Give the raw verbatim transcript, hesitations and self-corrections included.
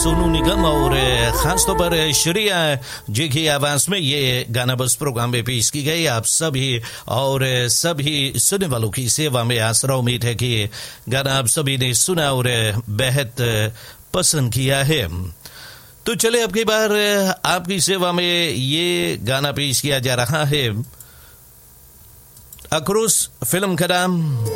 सोनू निगम और खास तौर पर श्रेया जी की आवाज में ये गाना बस प्रोग्राम में पेश की गई आप सभी और सभी सुनने वालों की सेवा में। आसरा उम्मीद है कि गाना आप सभी ने सुना और बेहद पसंद किया है। तो चले अब की बार आपकी सेवा में ये गाना पेश किया जा रहा है। अक्रोश फिल्म का नाम